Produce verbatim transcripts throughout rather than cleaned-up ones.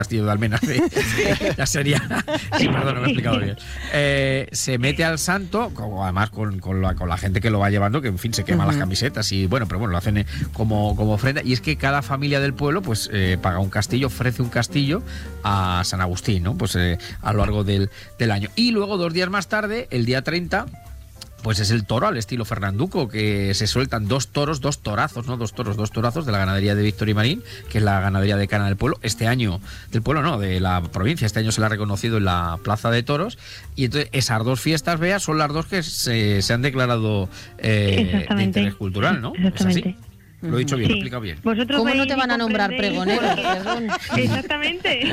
Castillo de Almenas, de, ya sería, sí, perdón, no me he explicado bien. Eh, se mete al santo, como, además con, con, la, con la gente que lo va llevando, que en fin se quema uh-huh. las camisetas y bueno, pero bueno, lo hacen como, como ofrenda. Y es que cada familia del pueblo pues eh, paga un castillo, ofrece un castillo a San Agustín, ¿no? Pues eh, a lo largo del, del año. Y luego, dos días más tarde, el día treinta, pues es el toro al estilo Fernanduco, que se sueltan dos toros, dos torazos, ¿no? Dos toros, dos torazos de la ganadería de Víctor y Marín, que es la ganadería decana del pueblo. Este año, del pueblo no, de la provincia, este año se la ha reconocido en la Plaza de Toros. Y entonces esas dos fiestas, Bea, son las dos que se, se han declarado eh, de interés cultural, ¿no? Exactamente. ¿Es así? Lo he dicho bien, sí. Lo he explicado bien. ¿Cómo no te van a nombrar pregonero? Exactamente.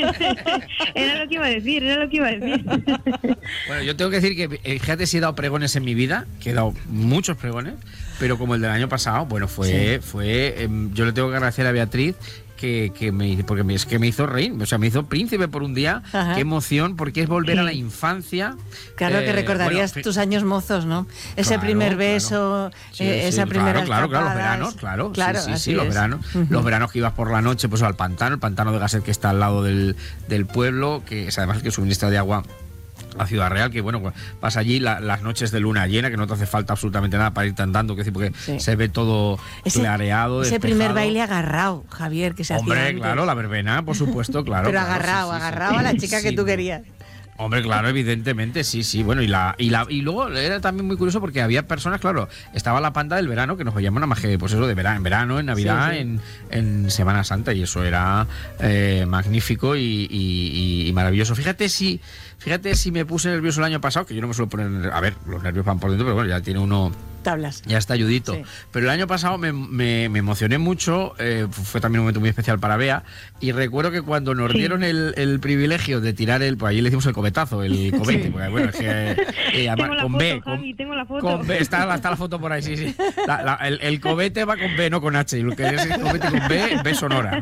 Era lo que iba a decir, era lo que iba a decir. Bueno, yo tengo que decir que, fíjate, si he dado pregones en mi vida, que he dado muchos pregones, pero como el del año pasado, bueno, fue, sí. fue eh, yo le tengo que agradecer a Beatriz que, que me porque me, es que me hizo reír, o sea, me hizo príncipe por un día. Ajá. Qué emoción, porque es volver sí. a la infancia. Claro, eh, que recordarías bueno, tus años mozos, ¿no? Ese claro, primer beso, claro. sí, eh, esa sí, primera claro, claro, claro, los veranos, claro, claro sí, sí, sí, los veranos, uh-huh. los veranos que ibas por la noche pues al pantano, el pantano de Gasset que está al lado del, del pueblo, que es además el que suministra de agua a Ciudad Real, que bueno, vas allí la, las noches de luna llena, que no te hace falta absolutamente nada para irte andando, que decir, porque sí. se ve todo ese, clareado, ese despejado. Primer baile agarrado, Javier, que se hacía Hombre, antes. Claro, la verbena, por supuesto, claro. Pero claro, agarrado, sí, sí, agarrado sí. a la chica sí, que tú querías. Hombre, claro, evidentemente, sí, sí. Bueno, y la y la y luego era también muy curioso porque había personas, claro, estaba la panda del verano que nos veíamos nada más que, pues eso, de verano, en verano, en Navidad, sí, sí. En, en Semana Santa, y eso era eh, magnífico y, y, y maravilloso. Fíjate si, fíjate si me puse nervioso el año pasado, que yo no me suelo poner, a ver, los nervios van por dentro, pero bueno, ya tiene uno... Tablas. Ya está ayudito. Sí. Pero el año pasado me, me, me emocioné mucho, eh, fue también un momento muy especial para Bea, y recuerdo que cuando nos sí. dieron el, el privilegio de tirar el, pues allí le hicimos el cobetazo, el cobete, sí. porque bueno, es que eh, además, con foto, B, Javi, con, tengo la foto. Con B, está, está la foto por ahí, sí, sí. La, la, el, el cobete va con B, no con H, y lo que es el cobete con B, B sonora.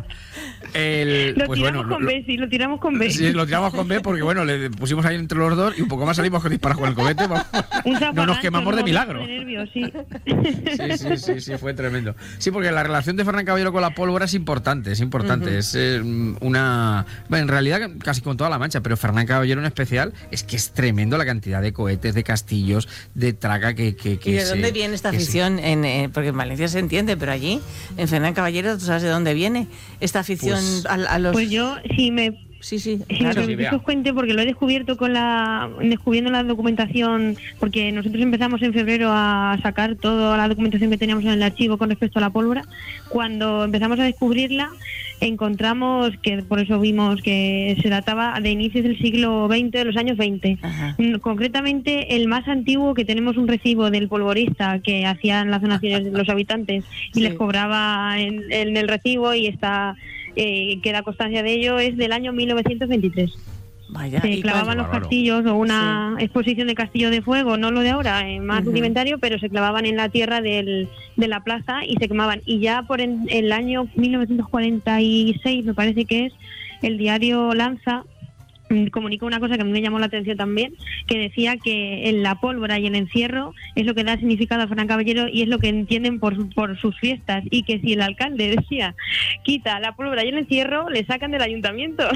El, lo pues tiramos bueno, con lo, B, sí, lo tiramos con B. Sí, lo tiramos con B porque bueno, le pusimos ahí entre los dos y un poco más salimos con disparar con el cobete. Vamos, no nos quemamos de milagro. De nervios, sí. Sí, sí, sí, sí, fue tremendo. Sí, porque la relación de Fernán Caballero con la pólvora es importante, es importante. Uh-huh. Es eh, una... Bueno, en realidad casi con toda la Mancha, pero Fernán Caballero en especial, es que es tremendo la cantidad de cohetes, de castillos, de traca que... que, que ¿Y de se, dónde viene esta afición? Se... En, eh, porque en Valencia se entiende, pero allí, en Fernán Caballero, ¿tú sabes de dónde viene esta afición pues, a, a los...? Pues yo, si me... Sí, sí, claro. Si me os cuente, porque lo he descubierto con la descubriendo la documentación, porque nosotros empezamos en febrero a sacar toda la documentación que teníamos en el archivo con respecto a la pólvora. Cuando empezamos a descubrirla, encontramos que, por eso vimos que se databa de inicios del siglo veinte, de los años veinte. Ajá. Concretamente, el más antiguo, que tenemos un recibo del polvorista que hacían las donaciones de los habitantes y sí. les cobraba en, en el recibo, y está... Eh, que la constancia de ello es del año mil novecientos veintitrés. Vaya, se clavaban los castillos, o una sí. exposición de castillos de fuego, no lo de ahora, eh, más uh-huh. rudimentario, pero se clavaban en la tierra del, de la plaza y se quemaban. Y ya por en, el año mil novecientos cuarenta y seis, me parece que es, el diario Lanza comunicó una cosa que a mí me llamó la atención también, que decía que en la pólvora y el encierro es lo que da significado a Fernán Caballero y es lo que entienden por, por sus fiestas, y que si el alcalde decía quita la pólvora y el encierro, le sacan del ayuntamiento.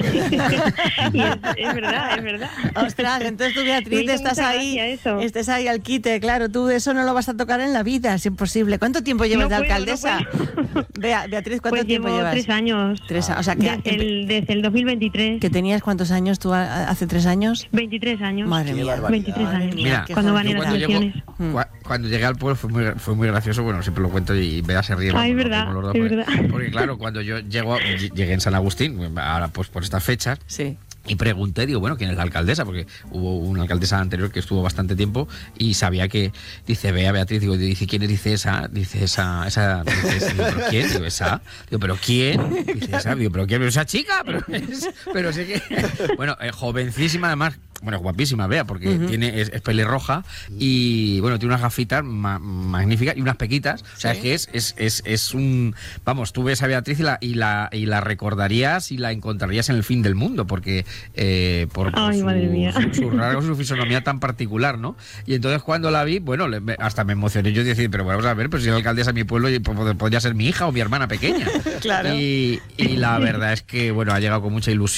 Y es, es verdad, es verdad. Ostras, entonces tú, Beatriz, estás ahí, estás ahí al quite, claro, tú eso no lo vas a tocar en la vida, es imposible. ¿Cuánto tiempo llevas no de puedo, alcaldesa? No Bea, Beatriz, ¿cuánto pues tiempo llevo llevas? Tres años. Tres, o sea, que desde, el, desde el dos mil veintitrés. ¿Que tenías cuántos años tú hace tres años? veintitrés años. Madre mía, veintitrés años. Mira, cuando gané las elecciones. Cuando llegué al pueblo fue muy, fue muy gracioso, bueno, siempre lo cuento y Bea se ríe. Ay, verdad, los dos, es porque, verdad. Porque claro, cuando yo llego, llegué en San Agustín, ahora pues por estas fechas, sí. Y pregunté, digo, bueno, ¿quién es la alcaldesa? Porque hubo una alcaldesa anterior que estuvo bastante tiempo y sabía que, dice, Bea, Beatriz, digo, dice, ¿quién es? Dice esa, dice esa, esa, dice esa, digo, ¿pero quién? Digo, esa, digo, ¿pero quién? Dice esa, digo, ¿pero quién? ¿Pero esa chica? Pero, es, pero sé que, bueno, eh, jovencísima, además, bueno, es guapísima, Bea, porque Ujú. tiene es, es pelirroja y, bueno, tiene unas gafitas ma- magníficas y unas pequitas. O sea, Sí. es que es, es, es, es un... Vamos, tú ves a Beatriz y la, y la, y la recordarías y la encontrarías en el fin del mundo, porque eh, por, por Ay, su, madre mía. su, su rasgos, su fisonomía tan particular, ¿no? Y entonces cuando la vi, bueno, le- me- hasta me emocioné. Yo decía, pero vamos a ver, pues si la alcaldesa de mi pueblo y, pues, podría ser mi hija o mi hermana pequeña. Claro. Y, y la verdad es que, bueno, ha llegado con mucha ilusión.